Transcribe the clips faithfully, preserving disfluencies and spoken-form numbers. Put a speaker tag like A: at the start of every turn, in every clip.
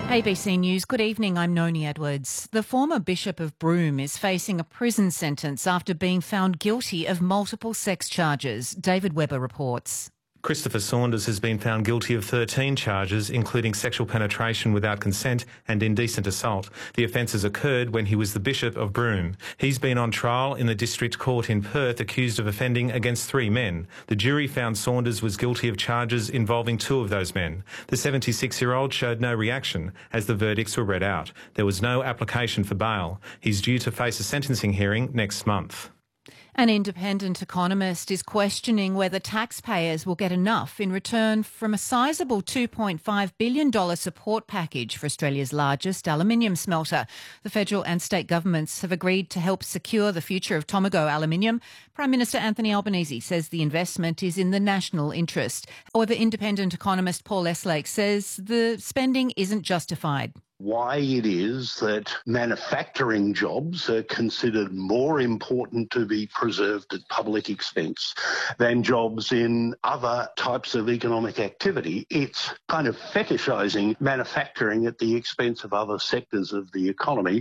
A: A B C News, good evening, I'm Noni Edwards. The former Bishop of Broome is facing a prison sentence after being found guilty of multiple sex charges. David Webber reports.
B: Christopher Saunders has been found guilty of thirteen charges, including sexual penetration without consent and indecent assault. The offences occurred when he was the Bishop of Broome. He's been on trial in the District Court in Perth, accused of offending against three men. The jury found Saunders was guilty of charges involving two of those men. The seventy-six-year-old showed no reaction as the verdicts were read out. There was no application for bail. He's due to face a sentencing hearing next month.
A: An independent economist is questioning whether taxpayers will get enough in return from a sizable two point five billion dollars support package for Australia's largest aluminium smelter. The federal and state governments have agreed to help secure the future of Tomago Aluminium. Prime Minister Anthony Albanese says the investment is in the national interest. However, independent economist Paul Eslake says the spending isn't justified.
C: Why it is that manufacturing jobs are considered more important to be preserved at public expense than jobs in other types of economic activity. It's kind of fetishising manufacturing at the expense of other sectors of the economy.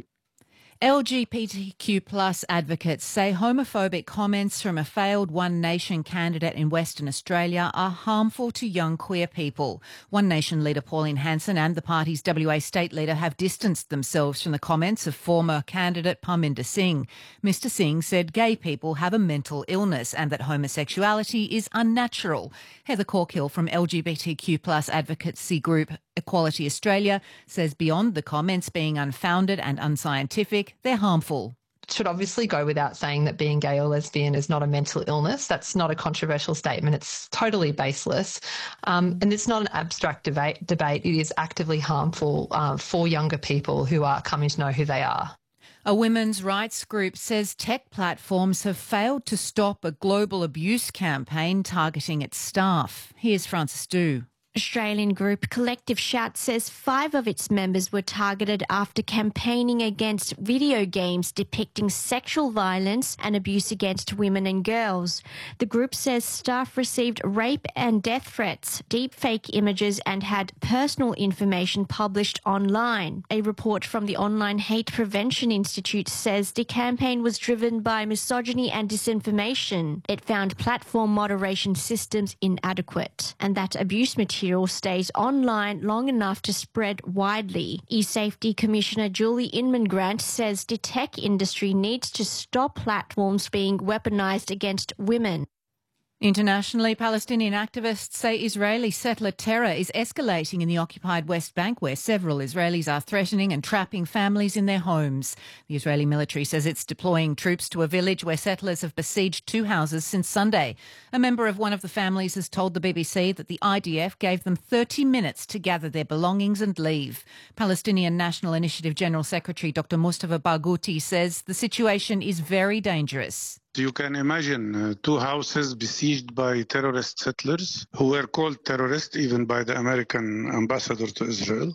A: L G B T Q plus advocates say homophobic comments from a failed One Nation candidate in Western Australia are harmful to young queer people. One Nation leader Pauline Hanson and the party's W A state leader have distanced themselves from the comments of former candidate Parminder Singh. Mister Singh said gay people have a mental illness and that homosexuality is unnatural. Heather Corkill from L G B T Q plus advocacy group Equality Australia says beyond the comments being unfounded and unscientific, they're harmful.
D: It should obviously go without saying that being gay or lesbian is not a mental illness. That's not a controversial statement. It's totally baseless. Um, and it's not an abstract debate. debate. It is actively harmful uh, for younger people who are coming to know who they are.
A: A women's rights group says tech platforms have failed to stop a global abuse campaign targeting its staff. Here's Frances Du.
E: Australian group Collective Shout says five of its members were targeted after campaigning against video games depicting sexual violence and abuse against women and girls. The group says staff received rape and death threats, deepfake images and had personal information published online. A report from the Online Hate Prevention Institute says the campaign was driven by misogyny and disinformation. It found platform moderation systems inadequate and that abuse material stays online long enough to spread widely. E-Safety Commissioner Julie Inman-Grant says the tech industry needs to stop platforms being weaponised against women.
A: Internationally, Palestinian activists say Israeli settler terror is escalating in the occupied West Bank, where several Israelis are threatening and trapping families in their homes. The Israeli military says it's deploying troops to a village where settlers have besieged two houses since Sunday. A member of one of the families has told the B B C that the I D F gave them thirty minutes to gather their belongings and leave. Palestinian National Initiative General Secretary Doctor Mustafa Barghouti says the situation is very dangerous.
F: You can imagine uh, two houses besieged by terrorist settlers who were called terrorists even by the American ambassador to Israel.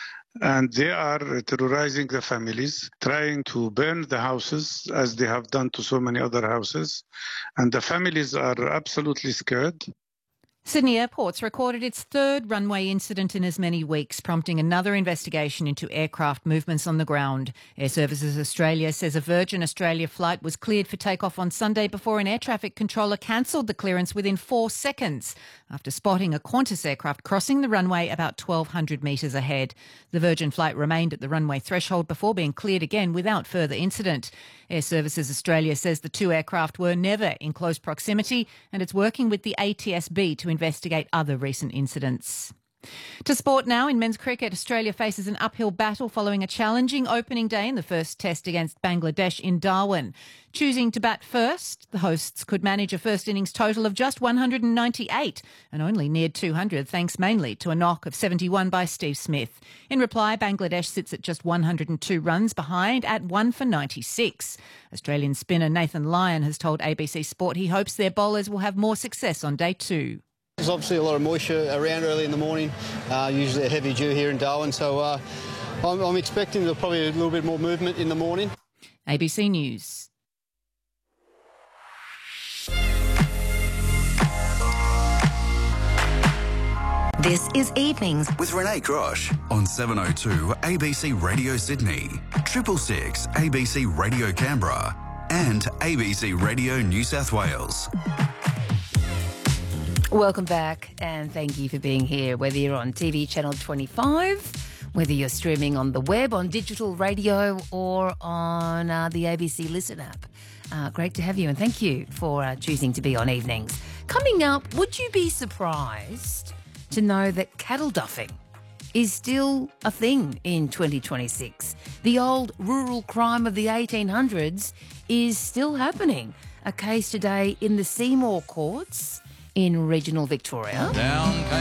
F: And they are terrorizing the families, trying to burn the houses as they have done to so many other houses. And the families are absolutely scared.
A: Sydney Airport's recorded its third runway incident in as many weeks, prompting another investigation into aircraft movements on the ground. Air Services Australia says a Virgin Australia flight was cleared for takeoff on Sunday before an air traffic controller cancelled the clearance within four seconds after spotting a Qantas aircraft crossing the runway about twelve hundred metres ahead. The Virgin flight remained at the runway threshold before being cleared again without further incident. Air Services Australia says the two aircraft were never in close proximity and it's working with the A T S B to investigate other recent incidents. To sport now. In men's cricket, Australia faces an uphill battle following a challenging opening day in the first test against Bangladesh in Darwin. Choosing to bat first, the hosts could manage a first innings total of just one hundred ninety-eight and only neared two hundred, thanks mainly to a knock of seventy-one by Steve Smith. In reply, Bangladesh sits at just one hundred two runs behind at one for ninety-six. Australian spinner Nathan Lyon has told A B C Sport he hopes their bowlers will have more success on day two.
G: There's obviously a lot of moisture around early in the morning, uh, usually a heavy dew here in Darwin, so uh, I'm, I'm expecting there'll probably a little bit more movement in the morning.
A: A B C News.
H: This is Evenings
I: with Renee Grosh on seven oh two A B C Radio Sydney, triple six A B C Radio Canberra and A B C Radio New South Wales.
J: Welcome back and thank you for being here, whether you're on T V channel twenty-five, whether you're streaming on the web, on digital radio or on uh, the A B C Listen app. Uh, great to have you and thank you for uh, choosing to be on Evenings. Coming up, would you be surprised to know that cattle duffing is still a thing in twenty twenty-six? The old rural crime of the eighteen hundreds is still happening. A case today in the Seymour courts in regional Victoria.
K: Down